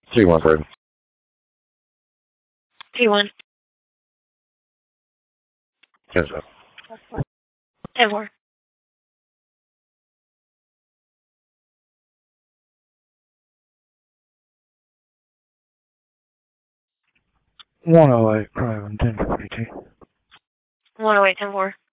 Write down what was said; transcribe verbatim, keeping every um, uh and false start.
three one three. three one. Yes, sir. ten four. one oh eight, Craven, ten forty-two. one oh eight, ten four.